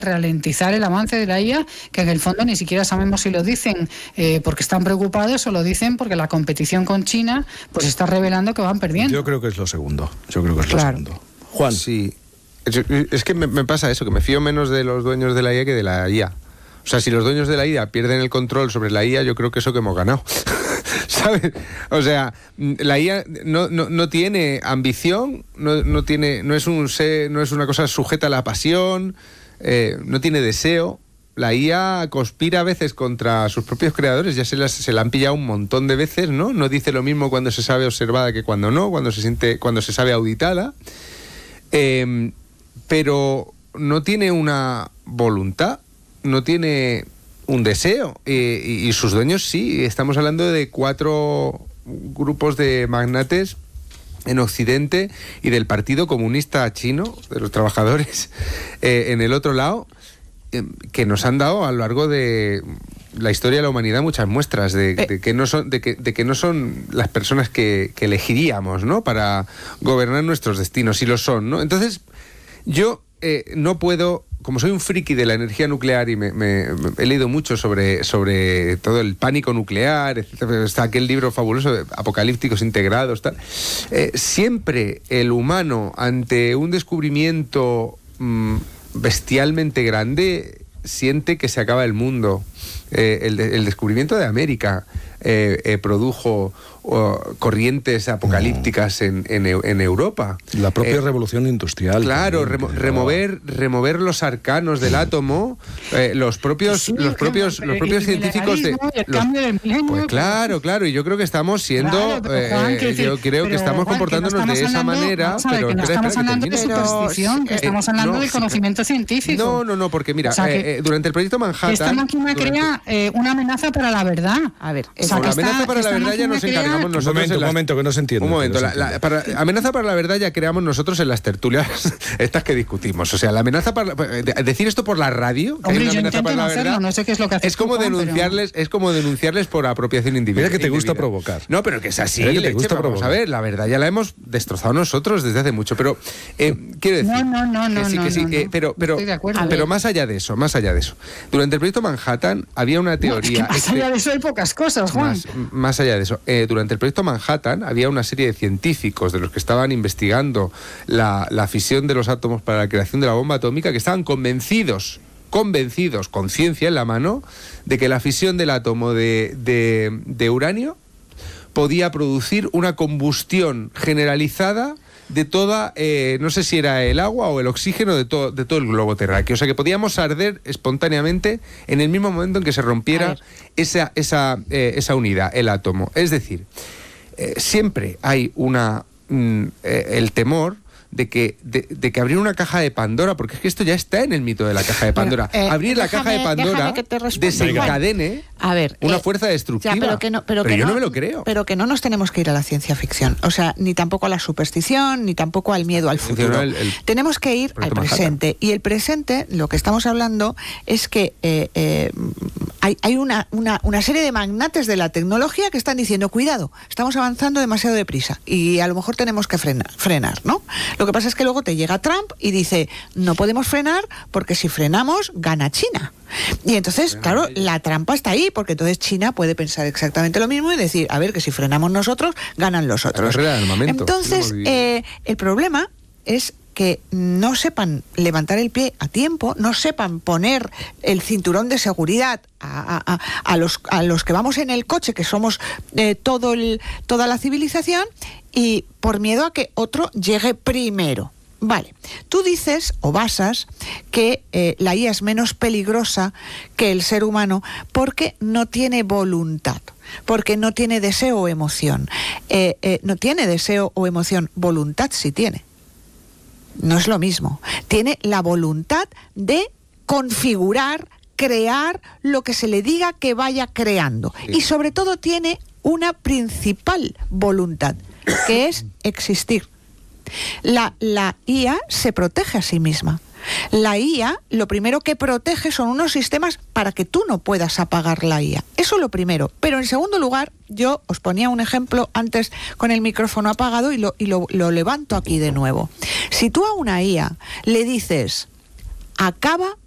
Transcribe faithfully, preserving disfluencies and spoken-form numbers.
ralentizar el avance de la I A, que en el fondo ni siquiera sabemos si lo dicen eh, porque están preocupados o lo dicen porque la competición con China pues está revelando que van perdiendo. Yo creo que es lo segundo. Yo creo que es claro. lo segundo. Juan. Sí. Es, es que me, me pasa eso, que me fío menos de los dueños de la I A que de la I A. O sea, si los dueños de la I A pierden el control sobre la I A, yo creo que eso que hemos ganado. ¿Sabes? O sea, la I A no, no, no tiene ambición, no, no, tiene, no, es un ser, no es una cosa sujeta a la pasión, eh, no tiene deseo. La I A conspira a veces contra sus propios creadores, ya se, las, se la han pillado un montón de veces, ¿no? No dice lo mismo cuando se sabe observada que cuando no, cuando se siente, cuando se sabe auditada. Eh, pero no tiene una voluntad, no tiene un deseo, eh, y, y sus dueños sí. Estamos hablando de cuatro grupos de magnates en Occidente y del Partido Comunista Chino, de los trabajadores, eh, en el otro lado, eh, que nos han dado a lo largo de la historia de la humanidad muchas muestras de, de que no son de que, de que no son las personas que, que elegiríamos, ¿no?, para gobernar nuestros destinos, y lo son, ¿no? Entonces, yo eh, no puedo, como soy un friki de la energía nuclear y me, me, me he leído mucho sobre, sobre todo el pánico nuclear, etcétera, está aquel libro fabuloso de Apocalípticos Integrados, tal. Eh, siempre el humano, ante un descubrimiento mmm, bestialmente grande, siente que se acaba el mundo. Eh, el, de, el descubrimiento de América eh, eh, produjo uh, corrientes apocalípticas en, en, en Europa. La propia eh, revolución industrial. Claro, remo, remover, remover los arcanos del átomo, eh, los propios, sí, los propios, los propios científicos de. Los, pues claro, claro, y yo creo que estamos siendo, claro, Juan, eh, yo creo pero, que estamos Juan, comportándonos que no de esa hablando, manera. Pero que no espera, estamos espera, hablando de superstición, que estamos eh, hablando no, del conocimiento científico. No, no, no, porque mira, o sea, que, eh, durante el proyecto Manhattan. Esta máquina durante, crea eh, una amenaza para la verdad. A ver, o sea, la amenaza está, para la verdad ya nos encargamos nosotros. Un momento, las, un momento, que no se entiende. Un momento, no la, la, para, amenaza para la verdad ya creamos nosotros en las tertulias estas que discutimos. O sea, la amenaza para decir esto por la radio, que Hombre, hay una amenaza para no la hacerlo, verdad, no sé qué es lo que hace es como Juan, denunciarles, pero... es como denunciarles por apropiación individual. Mira que te gusta provocar. No, pero que es así. Mira que te leche, gusta vamos provocar. a ver, la verdad ya la hemos destrozado nosotros desde hace mucho, pero eh, quiero decir, no, no, no, que sí, no, que sí, no, eh, pero, pero, no pero más allá de eso, más allá de eso, durante el proyecto Manhattan había una teoría. No, es que más allá de eso hay pocas cosas, Juan. Más, más allá de eso, eh, durante el proyecto Manhattan había una serie de científicos de los que estaban investigando la, la fisión de los átomos para la creación de la bomba atómica, que estaban convencidos, convencidos, con ciencia en la mano, de que la fisión del átomo de, de, de uranio podía producir una combustión generalizada de toda, eh, no sé si era el agua o el oxígeno de todo, de todo el globo terráqueo. O sea, que podíamos arder espontáneamente en el mismo momento en que se rompiera esa, esa, eh, esa unidad, el átomo. Es decir, eh, siempre hay una mm, eh, el temor de que, de, de que abrir una caja de Pandora, porque es que esto ya está en el mito de la caja de Pandora. Bueno, eh, abrir la caja de Pandora desencadene a ver, una eh, fuerza destructiva. Ya, pero que no, pero pero que yo no, no me lo creo. Pero que no nos tenemos que ir a la ciencia ficción. O sea, ni tampoco a la superstición, ni tampoco al miedo al futuro. El, el, tenemos que ir al presente. Manhattan. Y el presente, lo que estamos hablando es que eh, eh, hay, hay una, una, una serie de magnates de la tecnología que están diciendo, cuidado, estamos avanzando demasiado deprisa y a lo mejor tenemos que frenar, frenar, ¿no? Lo que pasa es que luego te llega Trump y dice, no podemos frenar porque si frenamos, gana China. Y entonces, claro, la trampa está ahí, porque entonces China puede pensar exactamente lo mismo y decir, a ver, que si frenamos nosotros, ganan los otros. Entonces, eh, el problema es que no sepan levantar el pie a tiempo, no sepan poner el cinturón de seguridad a, a, a, los, a los que vamos en el coche, que somos eh, todo el, toda la civilización, y por miedo a que otro llegue primero. Vale, tú dices o basas que eh, la I A es menos peligrosa que el ser humano porque no tiene voluntad, porque no tiene deseo o emoción. Eh, eh, no tiene deseo o emoción, voluntad sí tiene. No es lo mismo. Tiene la voluntad de configurar, crear lo que se le diga que vaya creando. Sí. Y sobre todo tiene una principal voluntad, que es existir. La, la I A se protege a sí misma. La I A lo primero que protege son unos sistemas para que tú no puedas apagar la I A. Eso es lo primero. Pero en segundo lugar, yo os ponía un ejemplo antes con el micrófono apagado y lo, y lo, lo levanto aquí de nuevo. Si tú a una I A le dices, acaba